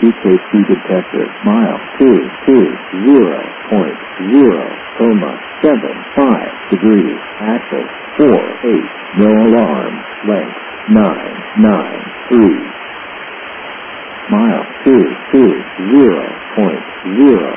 PKC detector. Mile 220.075 degrees. Axis 48. No alarm. Length 993. Mile 220.0